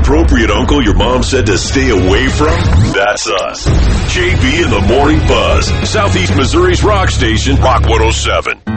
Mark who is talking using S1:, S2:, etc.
S1: inappropriate uncle your mom said to stay away from? That's us. JB in the Morning Buzz, Southeast Missouri's rock station, Rock 107.